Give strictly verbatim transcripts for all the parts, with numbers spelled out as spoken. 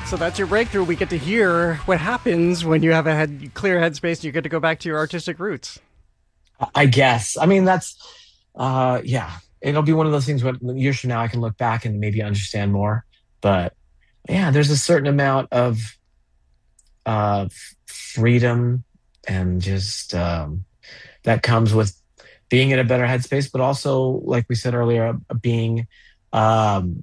So that's your breakthrough. We get to hear what happens when you have a head, clear headspace and you get to go back to your artistic roots. I guess. I mean, that's, uh, yeah, it'll be one of those things when years from now I can look back and maybe understand more. But yeah, there's a certain amount of uh, freedom and just um, that comes with being in a better headspace, but also, like we said earlier, being, um,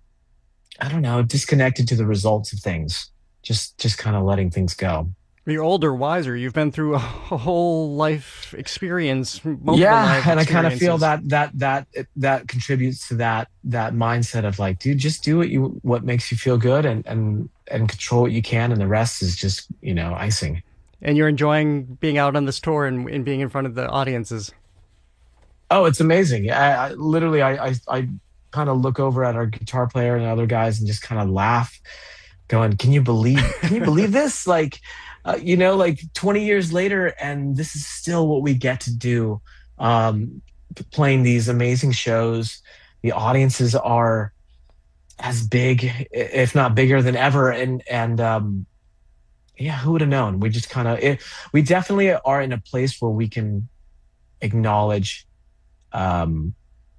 I don't know, disconnected to the results of things, just just kind of letting things go. You're older, wiser. You've been through a whole life experience. Yeah, and I kind of feel that that that that contributes to that that mindset of like, dude, just do what you what makes you feel good, and and and control what you can, and the rest is just, you know, icing. And you're enjoying being out on this tour and, and being in front of the audiences. Oh, it's amazing. I, I literally, I, I, I kind of look over at our guitar player and other guys and just kind of laugh, going, "Can you believe? Can you believe this? Like, uh, you know, like twenty years later, and this is still what we get to do, um, playing these amazing shows. The audiences are as big, if not bigger, than ever, and and um, yeah, who would have known? We just kind of, we definitely are in a place where we can acknowledge." Um,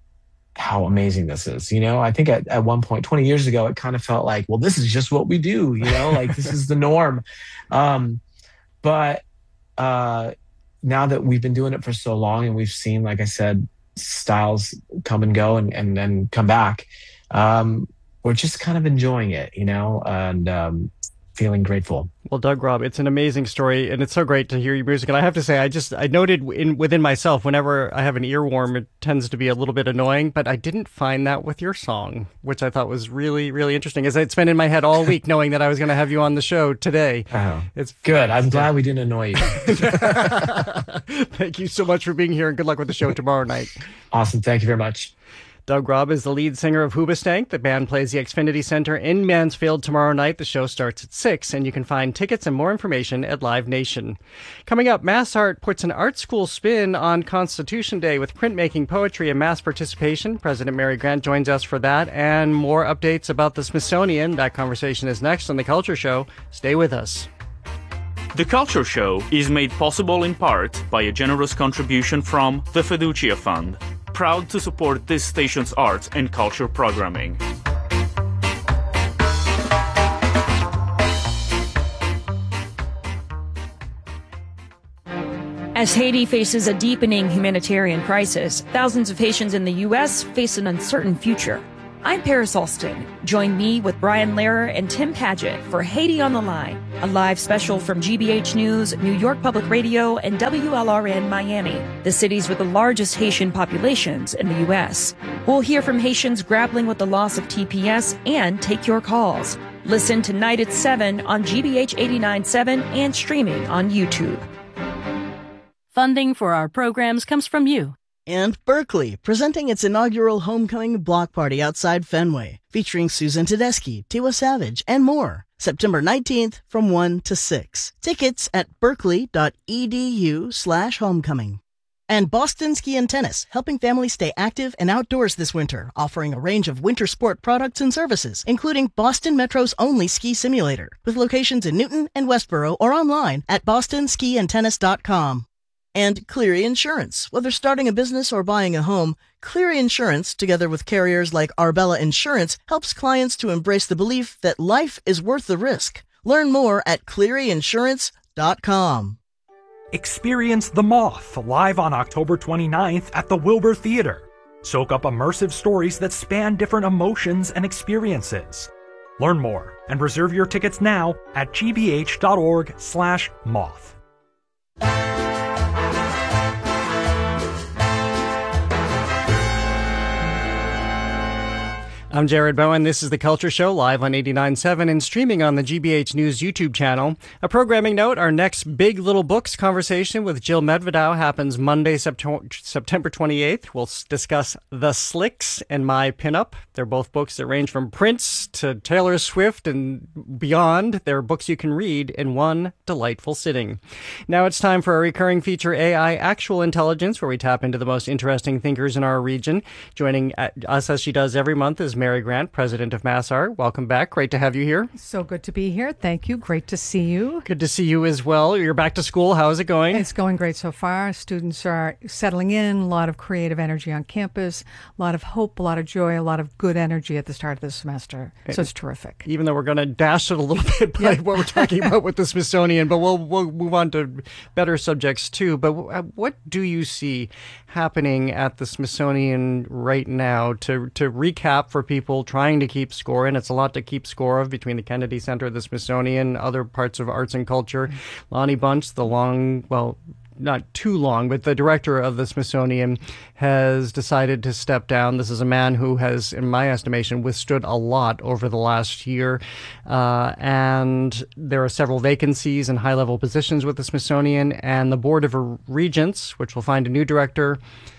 how amazing this is. You know, I think at, at one point, twenty years ago, it kind of felt like, well, this is just what we do, you know, like this is the norm. Um, but uh, now that we've been doing it for so long and we've seen, like I said, styles come and go and, and then come back, um, we're just kind of enjoying it, you know, and um, feeling grateful. Well, Doug Robb, it's an amazing story, and it's so great to hear your music. And I have to say, I just I noted in within myself, whenever I have an earworm, it tends to be a little bit annoying. But I didn't find that with your song, which I thought was really, really interesting. As it's been in my head all week, knowing that I was going to have you on the show today. Oh, it's good. I'm glad we didn't annoy you. Thank you so much for being here, and good luck with the show tomorrow night. Awesome. Thank you very much. Doug Robb is the lead singer of Hoobastank. The band plays the Xfinity Center in Mansfield tomorrow night. The show starts at six, and you can find tickets and more information at Live Nation. Coming up, MassArt puts an art school spin on Constitution Day with printmaking, poetry, and mass participation. President Mary Grant joins us for that, and more updates about the Smithsonian. That conversation is next on The Culture Show. Stay with us. The Culture Show is made possible in part by a generous contribution from the Fiducia Fund, proud to support this station's arts and culture programming. As Haiti faces a deepening humanitarian crisis, thousands of Haitians in the U S face an uncertain future. I'm Paris Alston. Join me with Brian Lehrer and Tim Paget for Haiti on the Line, a live special from G B H News, New York Public Radio, and W L R N Miami, the cities with the largest Haitian populations in the U S. We'll hear from Haitians grappling with the loss of T P S and take your calls. Listen tonight at seven on G B H eighty-nine point seven and streaming on YouTube. Funding for our programs comes from you. And Berkeley, presenting its inaugural homecoming block party outside Fenway, featuring Susan Tedeschi, Tiwa Savage, and more. September nineteenth from one to six. Tickets at berkeley.edu slash homecoming. And Boston Ski and Tennis, helping families stay active and outdoors this winter, offering a range of winter sport products and services, including Boston Metro's only ski simulator, with locations in Newton and Westboro or online at boston ski and tennis dot com. And Cleary Insurance. Whether starting a business or buying a home, Cleary Insurance, together with carriers like Arbella Insurance, helps clients to embrace the belief that life is worth the risk. Learn more at cleary insurance dot com. Experience The Moth live on October twenty-ninth at the Wilbur Theater. Soak up immersive stories that span different emotions and experiences. Learn more and reserve your tickets now at g b h dot org slash moth. I'm Jared Bowen. This is The Culture Show, live on eighty-nine point seven and streaming on the G B H News YouTube channel. A programming note, our next Big Little Books conversation with Jill Medvedow happens Monday, September twenty-eighth. We'll discuss The Slicks and My Pinup. They're both books that range from Prince to Taylor Swift and beyond. They're books you can read in one delightful sitting. Now it's time for a recurring feature, A I Actual Intelligence, where we tap into the most interesting thinkers in our region. Joining us as she does every month is Mary Grant, president of MassArt. Welcome back. Great to have you here. So good to be here. Thank you. Great to see you. Good to see you as well. You're back to school. How is it going? It's going great so far. Students are settling in, a lot of creative energy on campus, a lot of hope, a lot of joy, a lot of good energy at the start of the semester. So it's terrific. Even though we're going to dash it a little bit by yep. what we're talking about with the Smithsonian, but we'll, we'll move on to better subjects too. But what do you see happening at the Smithsonian right now to to recap for people trying to keep score? And it's a lot to keep score of between the Kennedy Center, the Smithsonian, other parts of arts and culture. Mm-hmm. Lonnie Bunch, the long, well, not too long, but the director of the Smithsonian has decided to step down. This is a man who has, in my estimation, withstood a lot over the last year. Uh, and there are several vacancies in high-level positions with the Smithsonian, and the Board of Regents, which will find a new director,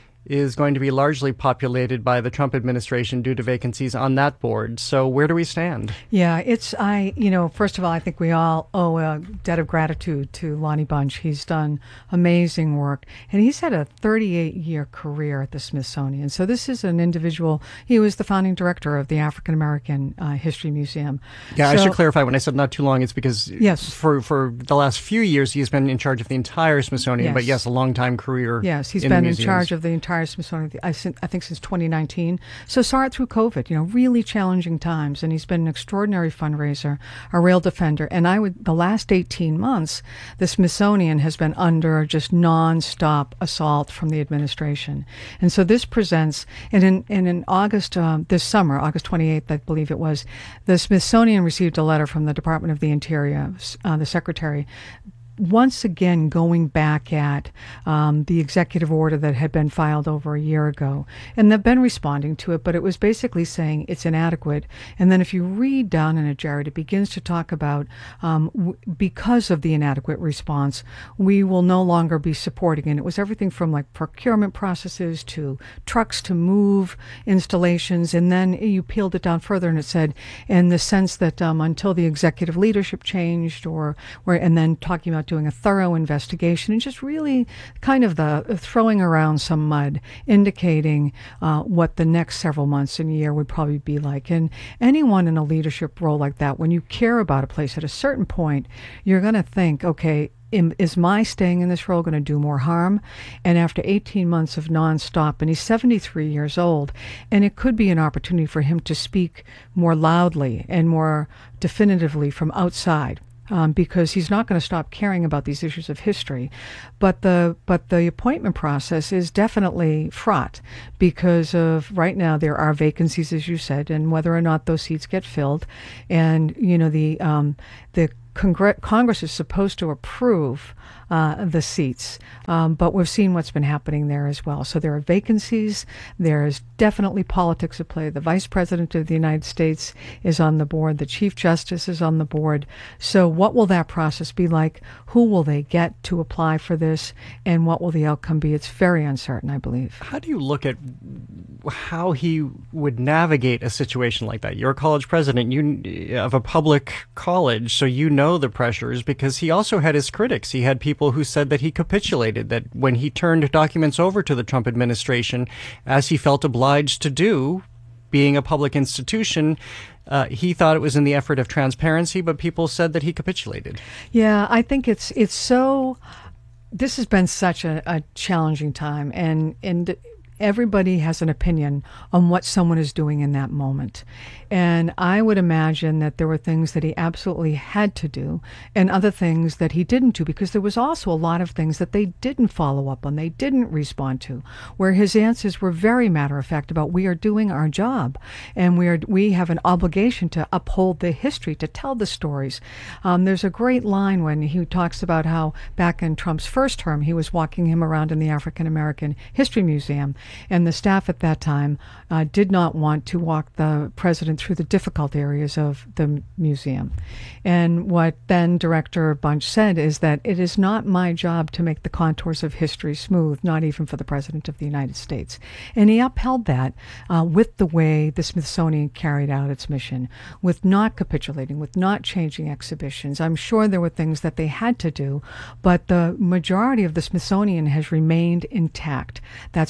is going to be largely populated by the Trump administration due to vacancies on that board. So where do we stand? Yeah, it's, I, you know, first of all, I think we all owe a debt of gratitude to Lonnie Bunch. He's done amazing work, and he's had a thirty-eight year career at the Smithsonian. So this is an individual, he was the founding director of the African American uh, History Museum. Yeah, so, I should clarify, when I said not too long, it's because yes. for, for the last few years, he's been in charge of the entire Smithsonian, yes. but yes, a long time career. Yes, he's in been museums. in charge of the entire Smithsonian, I think, since twenty nineteen. So saw it through COVID, you know, really challenging times. And he's been an extraordinary fundraiser, a real defender. And I would, the last eighteen months, the Smithsonian has been under just nonstop assault from the administration. And so this presents, and in, and in August, uh, this summer, August twenty-eighth, I believe it was, the Smithsonian received a letter from the Department of the Interior, uh, the secretary, once again going back at um, the executive order that had been filed over a year ago. And they've been responding to it, but it was basically saying it's inadequate. And then if you read down in it, Jared, it begins to talk about um, w- because of the inadequate response, we will no longer be supporting. And it was everything from like procurement processes to trucks to move installations. And then you peeled it down further and it said, in the sense that um, until the executive leadership changed, or, or and then talking about doing a thorough investigation, and just really kind of the throwing around some mud, indicating uh, what the next several months and year would probably be like. And anyone in a leadership role like that, when you care about a place, at a certain point, you're going to think, okay, is my staying in this role going to do more harm? And after eighteen months of nonstop, and he's seventy-three years old, and it could be an opportunity for him to speak more loudly and more definitively from outside. Um, because he's not going to stop caring about these issues of history. But the but the appointment process is definitely fraught because of, right now, there are vacancies, as you said, and whether or not those seats get filled. And, you know, the um, the Congre- Congress is supposed to approve uh, the seats, um, but we've seen what's been happening there as well. So there are vacancies. There's definitely politics at play. The Vice President of the United States is on the board. The Chief Justice is on the board. So what will that process be like? Who will they get to apply for this? And what will the outcome be? It's very uncertain, I believe. How do you look at how he would navigate a situation like that? You're a college president you of a public college, so you know the pressures, because he also had his critics. He had people who said that he capitulated, that when he turned documents over to the Trump administration, as he felt obliged to do, being a public institution, uh, he thought it was in the effort of transparency, but people said that he capitulated. Yeah, I think it's it's so, this has been such a, a challenging time, and and everybody has an opinion on what someone is doing in that moment. And I would imagine that there were things that he absolutely had to do and other things that he didn't do, because there was also a lot of things that they didn't follow up on, they didn't respond to, where his answers were very matter-of-fact about, we are doing our job and we are we have an obligation to uphold the history, to tell the stories. Um, there's a great line when he talks about how back in Trump's first term, he was walking him around in the African American History Museum, and the staff at that time uh, did not want to walk the president through the difficult areas of the museum. And what then Director Bunch said is that it is not my job to make the contours of history smooth, not even for the President of the United States. And he upheld that uh, with the way the Smithsonian carried out its mission, with not capitulating, with not changing exhibitions. I'm sure there were things that they had to do, but the majority of the Smithsonian has remained intact. That's twenty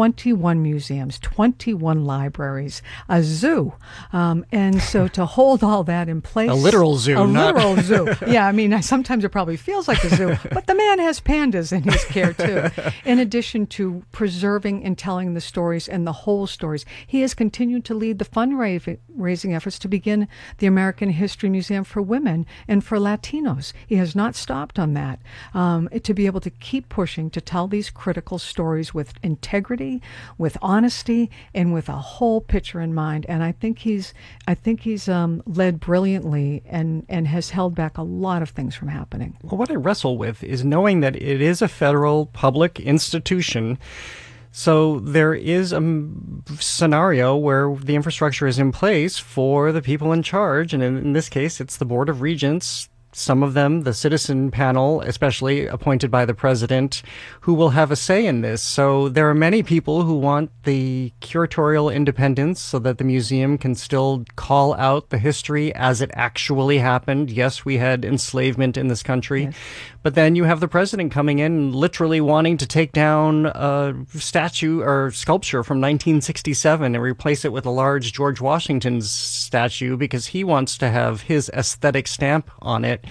twenty-one museums, twenty-one libraries, a zoo. Um, and so to hold all that in place. A literal zoo. A not... literal zoo. Yeah, I mean, sometimes it probably feels like a zoo, but the man has pandas in his care too. In addition to preserving and telling the stories and the whole stories, he has continued to lead the fundraising efforts to begin the American History Museum for Women and for Latinos. He has not stopped on that. Um, to be able to keep pushing to tell these critical stories with integrity, with honesty, and with a whole picture in mind. And I think he's, I think he's um, led brilliantly and and has held back a lot of things from happening. Well, what I wrestle with is knowing that it is a federal public institution. So there is a scenario where the infrastructure is in place for the people in charge. And in, in this case, it's the Board of Regents. Some of them, the citizen panel, especially appointed by the president, who will have a say in this. So there are many people who want the curatorial independence so that the museum can still call out the history as it actually happened. Yes, we had enslavement in this country. Yes. But then you have the president coming in literally wanting to take down a statue or sculpture from nineteen sixty-seven and replace it with a large George Washington statue because he wants to have his aesthetic stamp on it.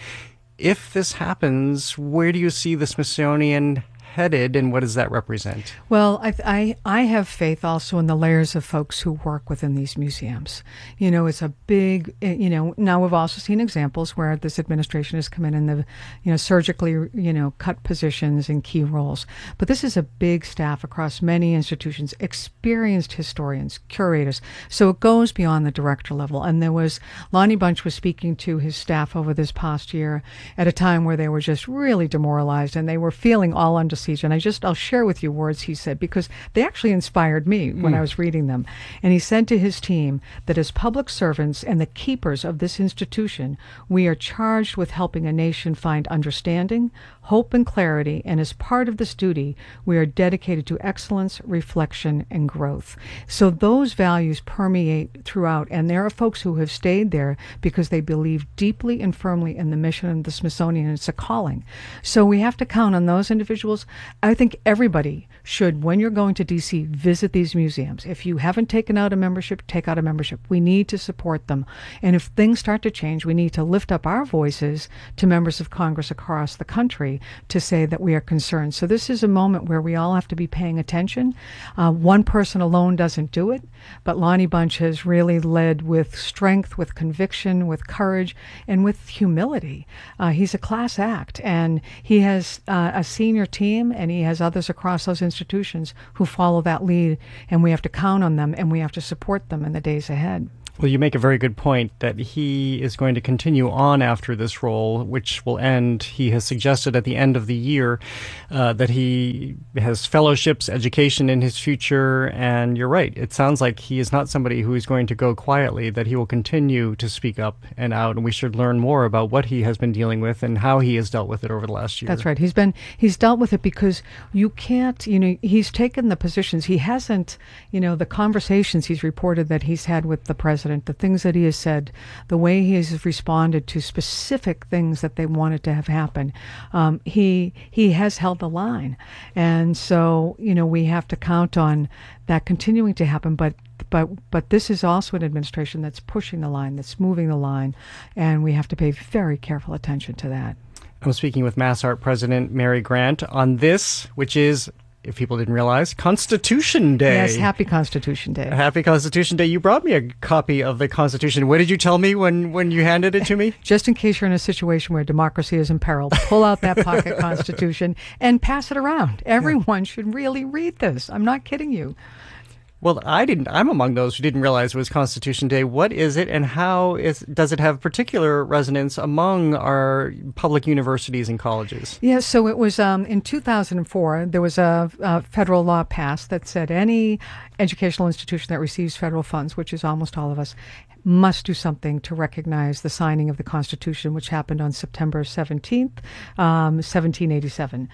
If this happens, where do you see the Smithsonian headed, and what does that represent? Well, I, I I have faith also in the layers of folks who work within these museums. You know, it's a big, you know, now we've also seen examples where this administration has come in and, the, you know, surgically, you know, cut positions in key roles. But this is a big staff across many institutions, experienced historians, curators. So it goes beyond the director level. And there was, Lonnie Bunch was speaking to his staff over this past year at a time where they were just really demoralized and they were feeling all under siege. And I just, I'll share with you words he said, because they actually inspired me when mm. I was reading them. And he said to his team that as public servants and the keepers of this institution, we are charged with helping a nation find understanding, hope, and clarity. And as part of this duty, we are dedicated to excellence, reflection, and growth. So those values permeate throughout. And there are folks who have stayed there because they believe deeply and firmly in the mission of the Smithsonian. It's a calling. So we have to count on those individuals. I think everybody should, when you're going to D C, visit these museums. If you haven't taken out a membership, take out a membership. We need to support them. And if things start to change, we need to lift up our voices to members of Congress across the country to say that we are concerned. So this is a moment where we all have to be paying attention. Uh, one person alone doesn't do it, but Lonnie Bunch has really led with strength, with conviction, with courage, and with humility. Uh, he's a class act, and he has uh, a senior team, and he has others across those institutions who follow that lead, and we have to count on them, and we have to support them in the days ahead. Well, you make a very good point that he is going to continue on after this role, which will end, he has suggested at the end of the year, uh, that he has fellowships, education in his future. And you're right. It sounds like he is not somebody who is going to go quietly, that he will continue to speak up and out. And we should learn more about what he has been dealing with and how he has dealt with it over the last year. That's right. He's been, he's dealt with it because you can't, you know, he's taken the positions. He hasn't, you know, the conversations he's reported that he's had with the president, the things that he has said, the way he has responded to specific things that they wanted to have happen, um, he he has held the line. And so, you know, we have to count on that continuing to happen. But but but this is also an administration that's pushing the line, that's moving the line, and we have to pay very careful attention to that. I'm speaking with MassArt President Mary Grant on this, which is, if people didn't realize, Constitution Day. Yes, happy Constitution Day. Happy Constitution Day. You brought me a copy of the Constitution. What did you tell me when, when you handed it to me? Just in case you're in a situation where democracy is in peril, pull out that pocket Constitution and pass it around. Everyone should really read this. I'm not kidding you. Well, I didn't. I'm among those who didn't realize it was Constitution Day. What is it, and how is, does it have particular resonance among our public universities and colleges? Yes, yeah, so it was um, in two thousand four, there was a, a federal law passed that said any educational institution that receives federal funds, which is almost all of us, must do something to recognize the signing of the Constitution, which happened on September seventeenth, um, seventeen eighty-seven.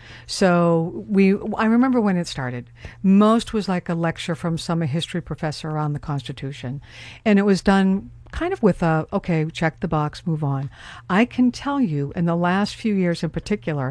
So we, I remember when it started. Most was like a lecture from some history professor on the Constitution, and it was done kind of with a, okay, check the box, move on. I can tell you in the last few years in particular, the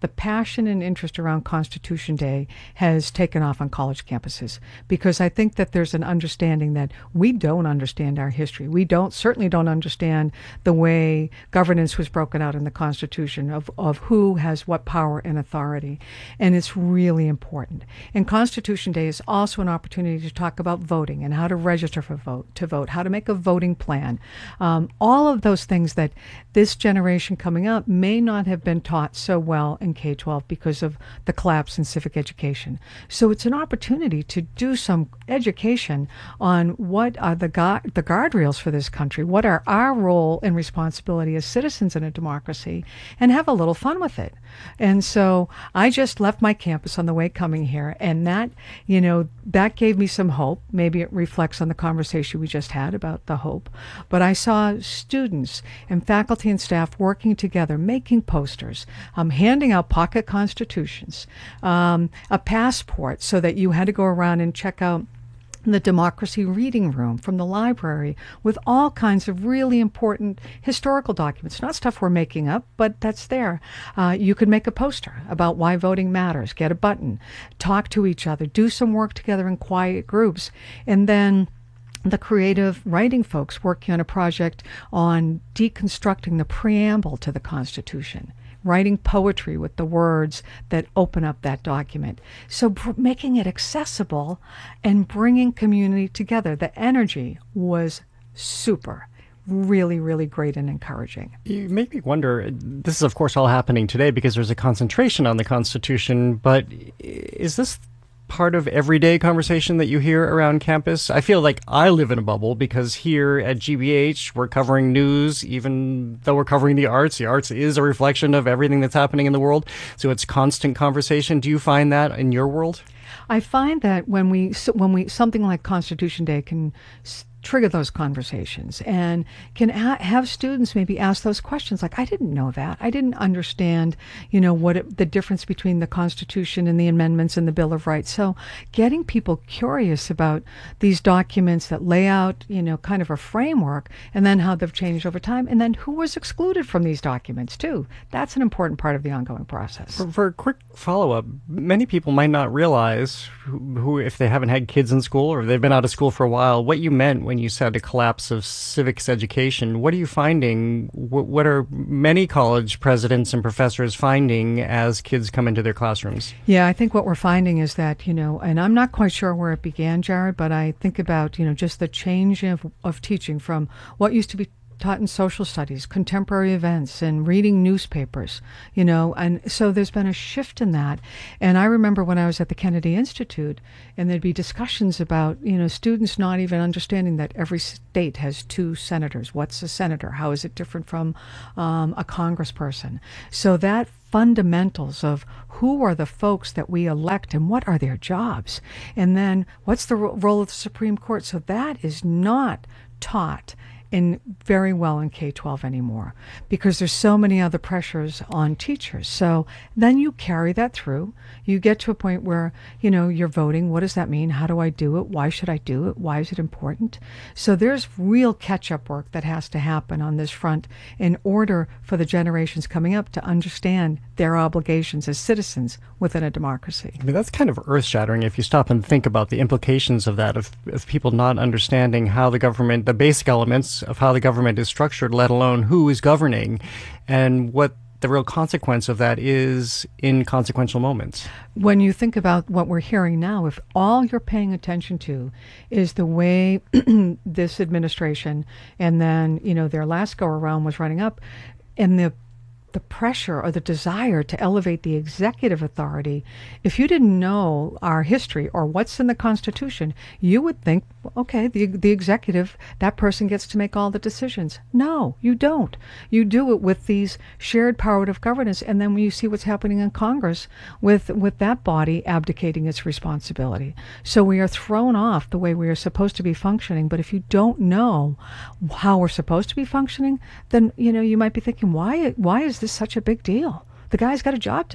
the passion and interest around Constitution Day has taken off on college campuses, because I think that there's an understanding that we don't understand our history. We don't certainly don't understand the way governance was broken out in the Constitution of, of who has what power and authority. And it's really important. And Constitution Day is also an opportunity to talk about voting and how to register for vote, to vote, how to make a voting plan. Um, all of those things that this generation coming up may not have been taught so well in K twelve because of the collapse in civic education. So it's an opportunity to do some education on what are the, gu- the guardrails for this country, what are our role and responsibility as citizens in a democracy, and have a little fun with it. And so I just left my campus on the way coming here, and that, you know, that gave me some hope. Maybe it reflects on the conversation we just had about the hope. But I saw students and faculty and staff working together, making posters, um, handing out pocket constitutions, um, a passport so that you had to go around and check out the Democracy Reading Room from the library with all kinds of really important historical documents, not stuff we're making up, but that's there. Uh, you could make a poster about why voting matters, get a button, talk to each other, do some work together in quiet groups, and then the creative writing folks working on a project on deconstructing the preamble to the Constitution, writing poetry with the words that open up that document. So br- making it accessible and bringing community together. The energy was super. Really, really great and encouraging. You make me wonder, this is of course all happening today because there's a concentration on the Constitution, but is this part of everyday conversation that you hear around campus? I feel like I live in a bubble because here at G B H, we're covering news, even though we're covering the arts. The arts is a reflection of everything that's happening in the world. So it's constant conversation. Do you find that in your world? I find that when we, when we, something like Constitution Day can trigger those conversations and can a- have students maybe ask those questions like, I didn't know that. I didn't understand, you know, what it, the difference between the Constitution and the amendments and the Bill of Rights. So getting people curious about these documents that lay out, you know, kind of a framework, and then how they've changed over time, and then who was excluded from these documents too. That's an important part of the ongoing process. For, for a quick follow-up, many people might not realize who, who, if they haven't had kids in school or they've been out of school for a while, what you meant when you said a collapse of civics education. What are you finding? What, what are many college presidents and professors finding as kids come into their classrooms? Yeah, I think what we're finding is that, you know, and I'm not quite sure where it began, Jared, but I think about, you know, just the change of, of teaching from what used to be taught in social studies, contemporary events, and reading newspapers, you know, and so there's been a shift in that. And I remember when I was at the Kennedy Institute, and there'd be discussions about, you know, students not even understanding that every state has two senators. What's a senator? How is it different from um, a congressperson? So that fundamentals of who are the folks that we elect and what are their jobs, and then what's the ro- role of the Supreme Court? So that is not taught in very well in K twelve anymore because there's so many other pressures on teachers. So then you carry that through. You get to a point where, you know, you're voting. What does that mean? How do I do it? Why should I do it? Why is it important? So there's real catch-up work that has to happen on this front in order for the generations coming up to understand their obligations as citizens within a democracy. I mean, that's kind of earth-shattering if you stop and think about the implications of that, of, of people not understanding how the government, the basic elements of how the government is structured, let alone who is governing, and what the real consequence of that is in consequential moments. When you think about what we're hearing now, if all you're paying attention to is the way this administration and then, you know, their last go-around was running up, and the the pressure or the desire to elevate the executive authority, if you didn't know our history or what's in the Constitution, you would think, okay, the the executive, that person gets to make all the decisions. No, you don't. You do it with these shared power of governance, and then when you see what's happening in Congress with with that body abdicating its responsibility. So we are thrown off the way we are supposed to be functioning, but if you don't know how we're supposed to be functioning, then, you know, you might be thinking, why why is this such a big deal? The guy's got a job to do.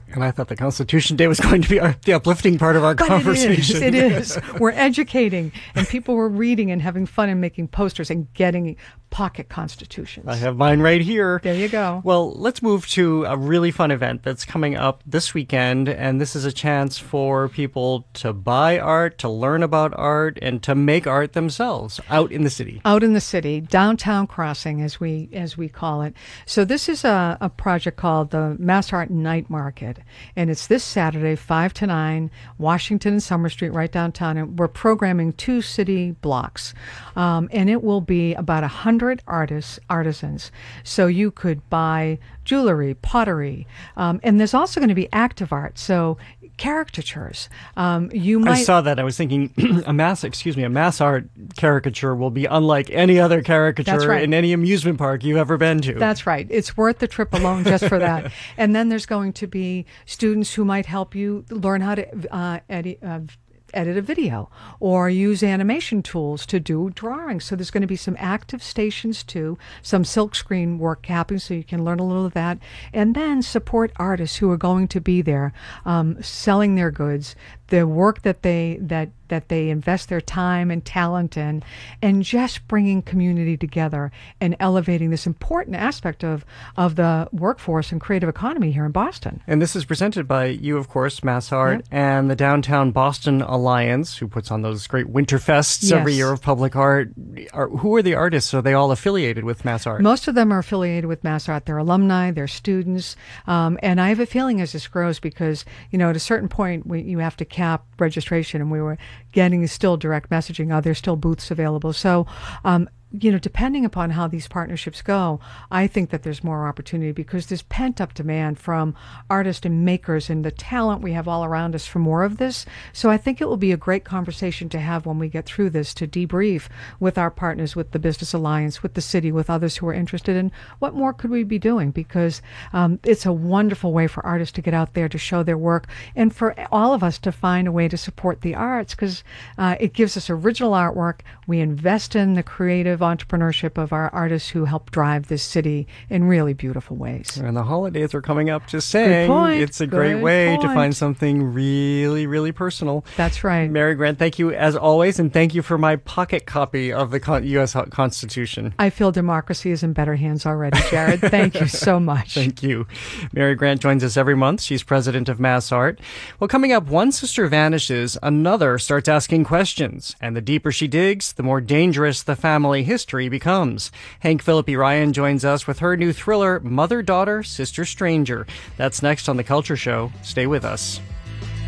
And I thought the Constitution Day was going to be our, the uplifting part of our but conversation. It is. It is. We're educating, and people were reading and having fun and making posters and getting pocket constitutions. I have mine right here. There you go. Well, let's move to a really fun event that's coming up this weekend, and this is a chance for people to buy art, to learn about art, and to make art themselves out in the city. Out in the city, downtown crossing, as we as we call it. So this is a, a project called the Mass Art Night Market, and it's this Saturday, five to nine, Washington and Summer Street, right downtown. And we're programming two city blocks, um, and it will be about a hundred artists, artisans. So you could buy jewelry, pottery, um, and there's also going to be active art. So caricatures. Um, you might. I saw that. I was thinking a mass, excuse me, a mass art caricature will be unlike any other caricature right. in any amusement park you've ever been to. That's right. It's worth the trip alone just for that. And then there's going to be students who might help you learn how to uh, edit. Uh, edit a video or use animation tools to do drawings. So there's going to be some active stations too, some silkscreen work happening so you can learn a little of that, and then support artists who are going to be there um, selling their goods, the work that they that that they invest their time and talent in, and just bringing community together and elevating this important aspect of of the workforce and creative economy here in Boston. And this is presented by you, of course, Mass Art, Yep. and the Downtown Boston Alliance, who puts on those great winter fests Yes. every year of public art. Are, who are the artists? Are they all affiliated with Mass Art? Most of them are affiliated with Mass Art. They're alumni, they're students. Um, and I have a feeling as this grows, because, you know, at a certain point, we, you have to cap registration, and we were getting still direct messaging. Are there still booths available? So, um, you know, depending upon how these partnerships go, I think that there's more opportunity, because there's pent-up demand from artists and makers and the talent we have all around us for more of this. So I think it will be a great conversation to have when we get through this, to debrief with our partners, with the Business Alliance, with the city, with others who are interested in what more could we be doing, because um, it's a wonderful way for artists to get out there to show their work, and for all of us to find a way to support the arts, because uh, it gives us original artwork. We invest in the creative entrepreneurship of our artists who help drive this city in really beautiful ways. And the holidays are coming up, just saying. Good point. It's a Good great way to point. find something really, really personal. That's right. Mary Grant, thank you as always, and thank you for my pocket copy of the Con- U S Constitution. I feel democracy is in better hands already, Jared. Thank you so much. Thank you. Mary Grant joins us every month. She's president of Mass Art. Well, coming up, one sister vanishes, another starts asking questions. And the deeper she digs, the more dangerous the family history becomes. Hank Philippi Ryan joins us with her new thriller, Mother, Daughter, Sister, Stranger. That's next on The Culture Show. Stay with us.